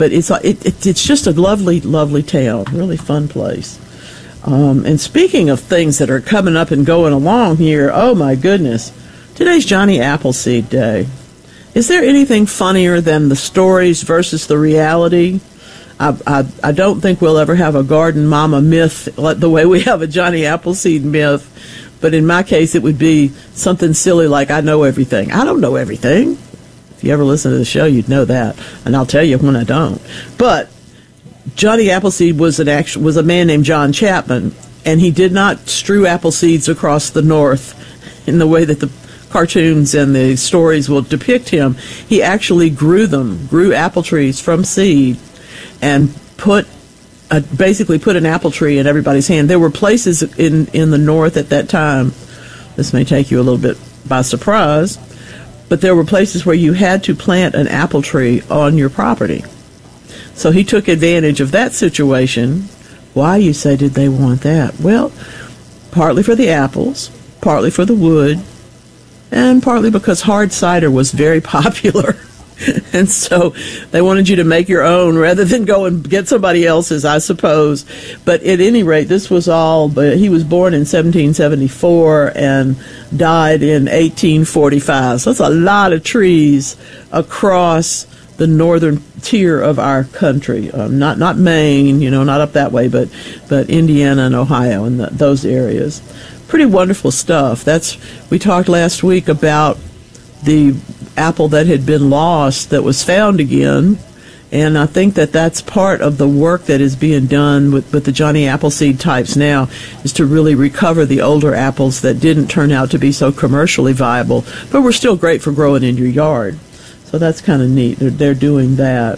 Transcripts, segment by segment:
but it's just a lovely, lovely town, really fun place. And speaking of things that are coming up and going along here, oh my goodness, today's Johnny Appleseed Day. Is there anything funnier than the stories versus the reality? I don't think we'll ever have a Garden Mama myth the way we have a Johnny Appleseed myth, but in my case it would be something silly like I know everything. I don't know everything. If you ever listen to the show, you'd know that, and I'll tell you when I don't. But Johnny Appleseed was a man named John Chapman, and he did not strew apple seeds across the North in the way that the cartoons and the stories will depict him. He actually grew apple trees from seed, and basically put an apple tree in everybody's hand. There were places in the North at that time, this may take you a little bit by surprise, but there were places where you had to plant an apple tree on your property. So he took advantage of that situation. Why, you say, did they want that? Well, partly for the apples, partly for the wood, and partly because hard cider was very popular. And so they wanted you to make your own rather than go and get somebody else's, I suppose. But at any rate, this was all, but he was born in 1774 and died in 1845. So that's a lot of trees across the northern tier of our country. Not Maine, not up that way, but Indiana and Ohio and those areas. Pretty wonderful stuff. We talked last week about the apple that had been lost that was found again, and I think that's part of the work that is being done with the Johnny Appleseed types now, is to really recover the older apples that didn't turn out to be so commercially viable, but were still great for growing in your yard. So that's kind of neat. They're doing that.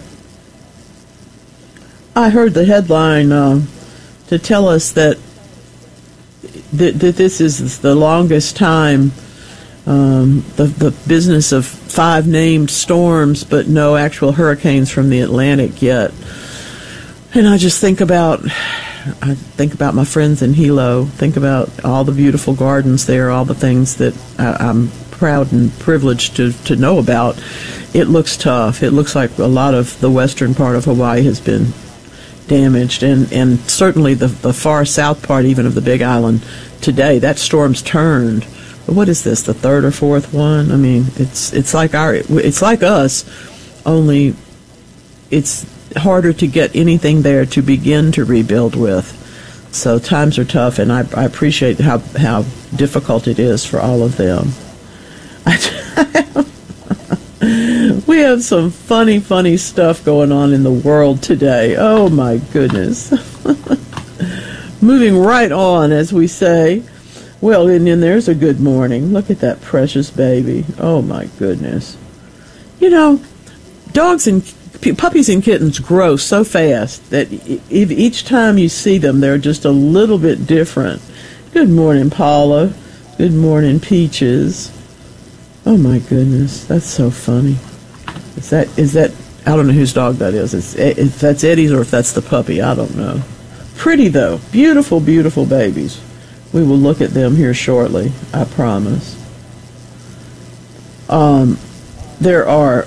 I heard the headline to tell us that this is the longest time the business of 5 named storms, but no actual hurricanes from the Atlantic yet. And I just think about my friends in Hilo, think about all the beautiful gardens there, all the things that I'm proud and privileged to know about. It looks tough. It looks like a lot of the western part of Hawaii has been damaged, and certainly the far south part even of the Big Island today. That storm's turned. What is this, the third or fourth one? I mean, it's like us, only it's harder to get anything there to begin to rebuild with. So times are tough, and I appreciate how difficult it is for all of them. We have some funny stuff going on in the world today. Oh my goodness. Moving right on, as we say. Well, and then there's a good morning. Look at that precious baby. Oh my goodness. Dogs and puppies and kittens grow so fast that each time you see them, they're just a little bit different. Good morning, Paula. Good morning, Peaches. Oh my goodness, that's so funny. Is that? I don't know whose dog that is. If that's Eddie's or if that's the puppy, I don't know. Pretty though, beautiful, beautiful babies. We will look at them here shortly, I promise. There are.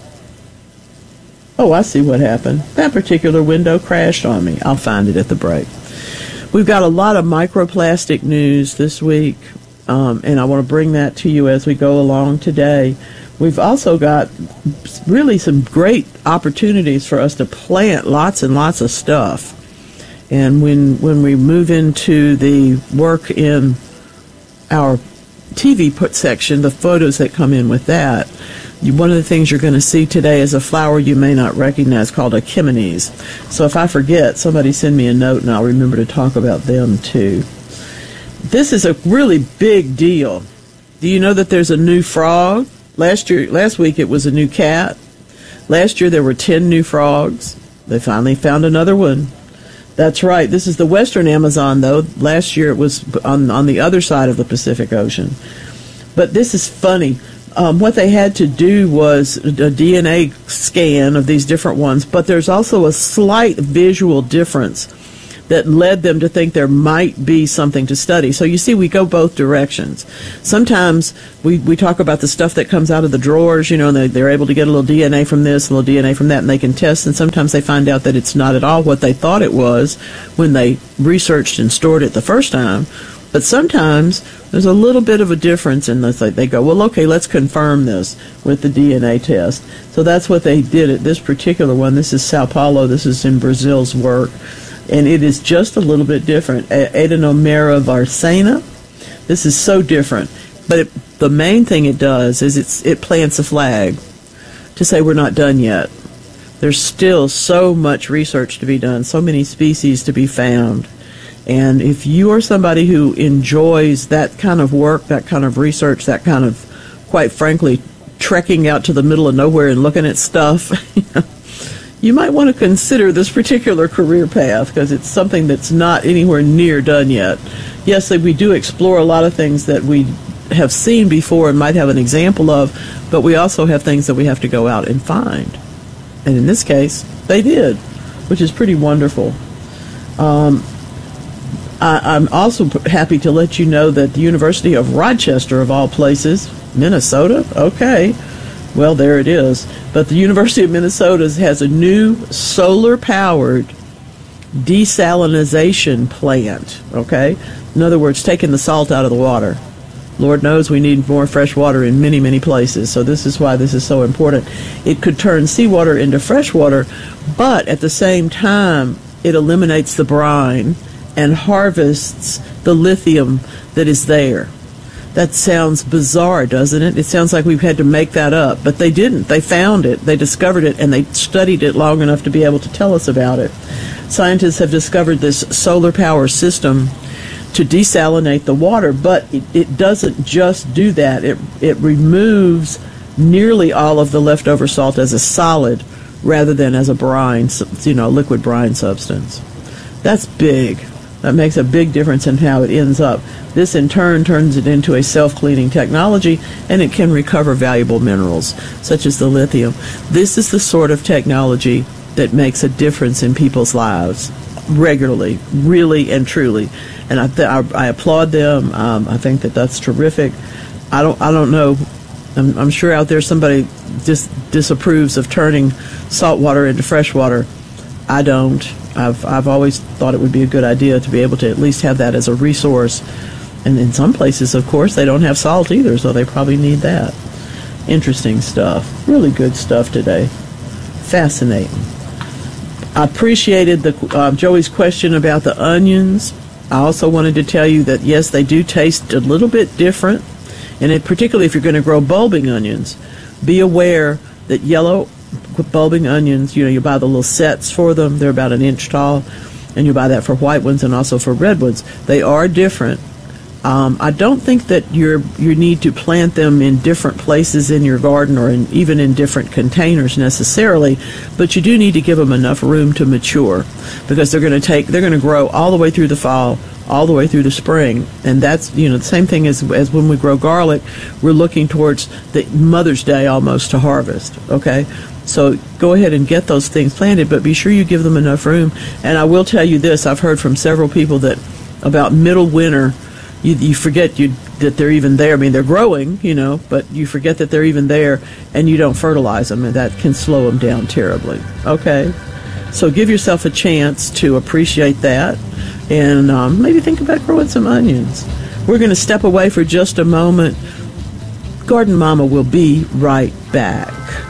Oh, I see what happened. That particular window crashed on me. I'll find it at the break. We've got a lot of microplastic news this week, and I want to bring that to you as we go along today. We've also got really some great opportunities for us to plant lots and lots of stuff. And when we move into the work in our TV section, the photos that come in with that, one of the things you're going to see today is a flower you may not recognize called a Kimenes. So if I forget, somebody send me a note and I'll remember to talk about them too. This is a really big deal. Do you know that there's a new frog? Last week it was a new cat. Last year there were 10 new frogs. They finally found another one. That's right. This is the western Amazon, though. Last year it was on the other side of the Pacific Ocean. But this is funny. What they had to do was a DNA scan of these different ones, but there's also a slight visual difference that led them to think there might be something to study. So you see, we go both directions. Sometimes we talk about the stuff that comes out of the drawers, and they're able to get a little DNA from this, a little DNA from that, and they can test, and sometimes they find out that it's not at all what they thought it was when they researched and stored it the first time. But sometimes there's a little bit of a difference, and they go, well, okay, let's confirm this with the DNA test. So that's what they did at this particular one. This is Sao Paulo. This is in Brazil's work. And it is just a little bit different. Adenomera varsana. This is so different. But the main thing it does is it plants a flag to say we're not done yet. There's still so much research to be done, so many species to be found. And if you are somebody who enjoys that kind of work, that kind of research, that kind of, quite frankly, trekking out to the middle of nowhere and looking at stuff, you might want to consider this particular career path, because it's something that's not anywhere near done yet. Yes, we do explore a lot of things that we have seen before and might have an example of, but we also have things that we have to go out and find. And in this case, they did, which is pretty wonderful. I'm also happy to let you know that the University of Rochester, of all places, Minnesota, okay, well, there it is. But the University of Minnesota has a new solar-powered desalinization plant, okay? In other words, taking the salt out of the water. Lord knows we need more fresh water in many, many places, so this is why this is so important. It could turn seawater into fresh water, but at the same time, it eliminates the brine and harvests the lithium that is there. That sounds bizarre, doesn't it? It sounds like we've had to make that up, but they didn't. They found it, they discovered it, and they studied it long enough to be able to tell us about it. Scientists have discovered this solar power system to desalinate the water, but it doesn't just do that. It removes nearly all of the leftover salt as a solid rather than as a brine, liquid brine substance. That's big. That makes a big difference in how it ends up. This, in turn, turns it into a self-cleaning technology, and it can recover valuable minerals, such as the lithium. This is the sort of technology that makes a difference in people's lives regularly, really and truly. And I applaud them. I think that that's terrific. I don't know. I'm sure out there somebody just disapproves of turning salt water into fresh water. I don't. I've always thought it would be a good idea to be able to at least have that as a resource. And in some places, of course, they don't have salt either, so they probably need that. Interesting stuff. Really good stuff today. Fascinating. I appreciated Joey's question about the onions. I also wanted to tell you that, yes, they do taste a little bit different. And particularly if you're going to grow bulbing onions, be aware that yellow bulbing onions, you buy the little sets for them. They're about an inch tall, and you buy that for white ones and also for red ones. They are different. I don't think that you need to plant them in different places in your garden or even in different containers necessarily, but you do need to give them enough room to mature, because they're going to grow all the way through the fall, all the way through the spring. And that's the same thing as when we grow garlic. We're looking towards the Mother's Day almost to harvest. Okay, so go ahead and get those things planted, but be sure you give them enough room. And I will tell you this: I've heard from several people that about middle winter, you forget that they're even there. I mean, they're growing, but you forget that they're even there, and you don't fertilize them, and that can slow them down terribly. Okay, so give yourself a chance to appreciate that, and maybe think about growing some onions. We're going to step away for just a moment. Garden Mama will be right back.